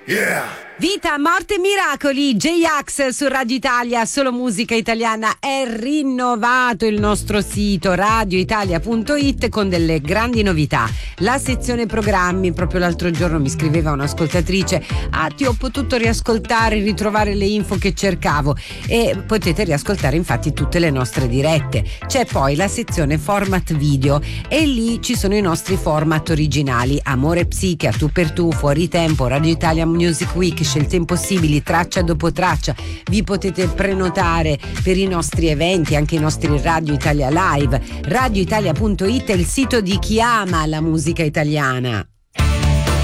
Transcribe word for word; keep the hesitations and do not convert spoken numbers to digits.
Yeah! Vita, morte e miracoli, J-Ax su Radio Italia, solo musica italiana. È rinnovato il nostro sito radio italia punto it con delle grandi novità. La sezione programmi, proprio l'altro giorno mi scriveva un'ascoltatrice: ah, ti ho potuto riascoltare, ritrovare le info che cercavo, e potete riascoltare infatti tutte le nostre dirette. C'è poi la sezione format video e lì ci sono i nostri format originali: Amore Psiche, A tu per tu, Fuori Tempo, Radio Italia Music Week, Scelte Impossibili, Traccia dopo traccia. Vi potete prenotare per i nostri eventi, anche i nostri Radio Italia Live. radio italia punto it è il sito di chi ama la musica italiana.